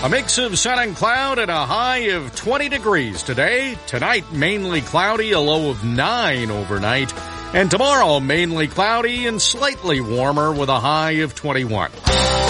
A mix of sun and cloud and a high of 20 degrees today. Tonight, mainly cloudy, a low of 9 overnight. And tomorrow, mainly cloudy and slightly warmer with a high of 21.